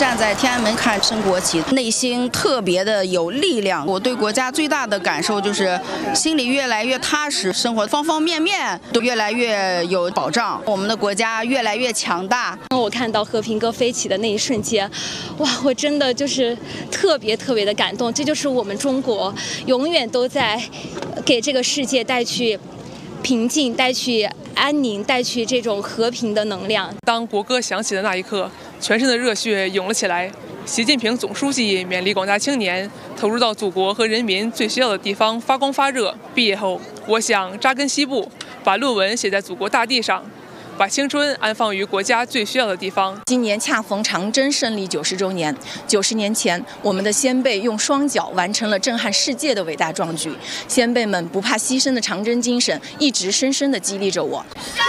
站在天安门看升国旗，内心特别的有力量。我对国家最大的感受就是心里越来越踏实，生活方方面面都越来越有保障，我们的国家越来越强大。 我看到和平鸽飞起的那一瞬间，哇，我真的就是特别的感动。这就是我们中国永远都在给这个世界带去平静，带去安宁，带去这种和平的能量。 当国歌响起的那一刻，全身的热血涌了起来。习近平总书记勉励广大青年投入到祖国和人民最需要的地方发光发热。毕业后，我想扎根西部，把论文写在祖国大地上，把青春安放于国家最需要的地方。 今年恰逢长征胜利90周年，90年前，我们的先辈用双脚完成了震撼世界的伟大壮举。先辈们不怕牺牲的长征精神，一直深深地激励着我。